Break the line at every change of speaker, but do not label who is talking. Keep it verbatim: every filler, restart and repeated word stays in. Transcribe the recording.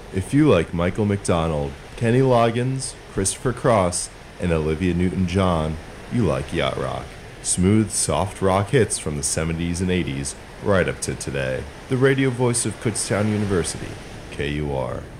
If you like Michael McDonald, Kenny Loggins, Christopher Cross, and Olivia Newton-John, you like yacht rock. Smooth, soft rock hits from the seventies and eighties, right up to today. The radio voice of Kutztown University, K U R.